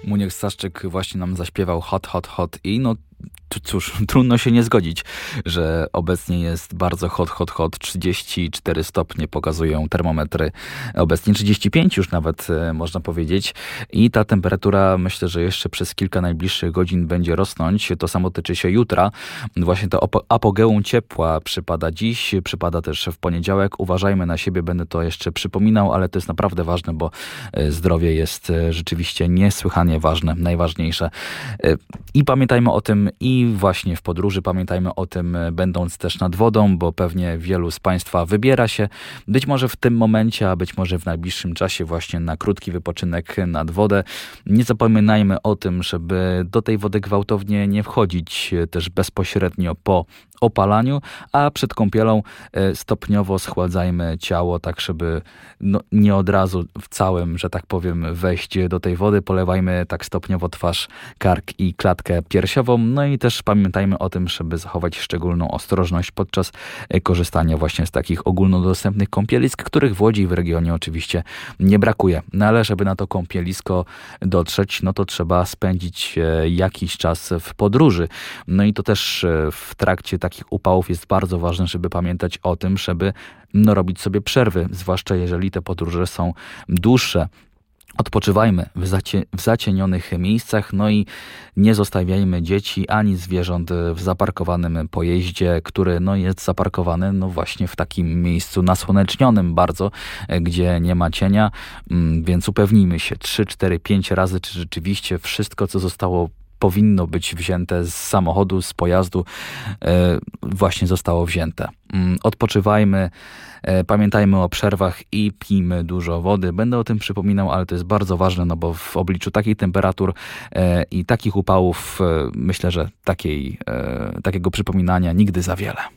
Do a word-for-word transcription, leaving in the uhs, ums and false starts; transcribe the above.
Muniek Staszczyk właśnie nam zaśpiewał Hot, Hot, Hot i no cóż, trudno się nie zgodzić, że obecnie jest bardzo hot, hot, hot. trzydzieści cztery stopnie pokazują termometry. Obecnie trzydzieści pięć już nawet można powiedzieć. I ta temperatura myślę, że jeszcze przez kilka najbliższych godzin będzie rosnąć. To samo tyczy się jutra. Właśnie to apogeum ciepła przypada dziś, przypada też w poniedziałek. Uważajmy na siebie, będę to jeszcze przypominał, ale to jest naprawdę ważne, bo zdrowie jest rzeczywiście niesłychanie ważne, najważniejsze. I pamiętajmy o tym i właśnie w podróży, pamiętajmy o tym, będąc też nad wodą, bo pewnie wielu z Państwa wybiera się być może w tym momencie, a być może w najbliższym czasie właśnie na krótki wypoczynek nad wodę. Nie zapominajmy o tym, żeby do tej wody gwałtownie nie wchodzić też bezpośrednio po opalaniu, a przed kąpielą stopniowo schładzajmy ciało, tak żeby no, nie od razu w całym, że tak powiem, wejść do tej wody. Polewajmy tak stopniowo twarz, kark i klatkę piersiową. No i też pamiętajmy o tym, żeby zachować szczególną ostrożność podczas korzystania właśnie z takich ogólnodostępnych kąpielisk, których w Łodzi i w regionie oczywiście nie brakuje. No ale żeby na to kąpielisko dotrzeć, no to trzeba spędzić jakiś czas w podróży. No i to też w trakcie takich upałów jest bardzo ważne, żeby pamiętać o tym, żeby no, robić sobie przerwy, zwłaszcza jeżeli te podróże są dłuższe. Odpoczywajmy w, zacie, w zacienionych miejscach, no i nie zostawiajmy dzieci ani zwierząt w zaparkowanym pojeździe, który no, jest zaparkowany no, właśnie w takim miejscu nasłonecznionym bardzo, gdzie nie ma cienia, więc upewnijmy się trzy, cztery, pięć razy, czy rzeczywiście wszystko, co zostało powinno być wzięte z samochodu, z pojazdu, właśnie zostało wzięte. Odpoczywajmy, pamiętajmy o przerwach i pijmy dużo wody. Będę o tym przypominał, ale to jest bardzo ważne, no bo w obliczu takich temperatur i takich upałów myślę, że takiej, takiego przypominania nigdy za wiele.